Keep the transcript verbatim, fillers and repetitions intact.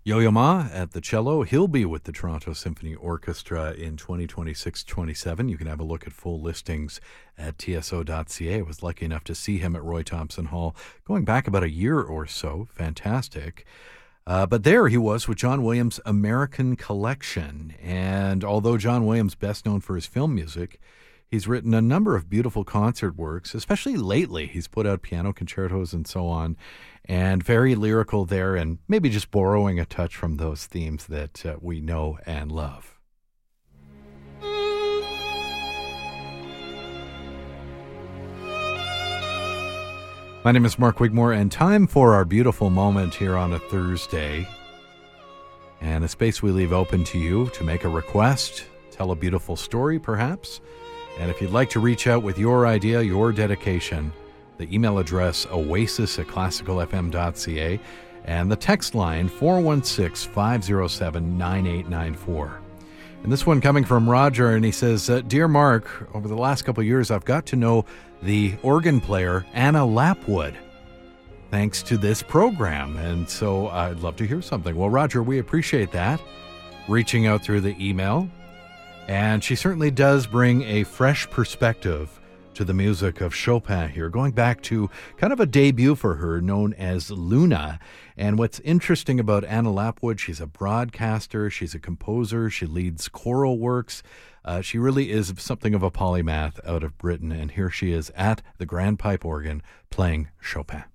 Yo-Yo Ma at the cello. He'll be with the Toronto Symphony Orchestra in twenty twenty-six twenty-seven. You can have a look at full listings at T S O dot C A. I was lucky enough to see him at Roy Thompson Hall going back about a year or so. Fantastic. Uh, but there he was with John Williams' American Collection. And although John Williams best known for his film music, he's written a number of beautiful concert works, especially lately. He's put out piano concertos and so on, and very lyrical there, and maybe just borrowing a touch from those themes that uh, we know and love. My name is Mark Wigmore, and time for our beautiful moment here on a Thursday, and a space we leave open to you to make a request, tell a beautiful story perhaps. And if you'd like to reach out with your idea, your dedication, the email address oasis at classical f m dot c a and the text line four one six, five oh seven, nine eight nine four. And this one coming from Roger, and he says, uh, Dear Mark, over the last couple of years, I've got to know the organ player Anna Lapwood, thanks to this program. And so I'd love to hear something. Well, Roger, we appreciate that, reaching out through the email. And she certainly does bring a fresh perspective to the music of Chopin here, going back to kind of a debut for her known as Luna. And what's interesting about Anna Lapwood, she's a broadcaster, she's a composer, she leads choral works. Uh, she really is something of a polymath out of Britain. And here she is at the Grand Pipe Organ playing Chopin.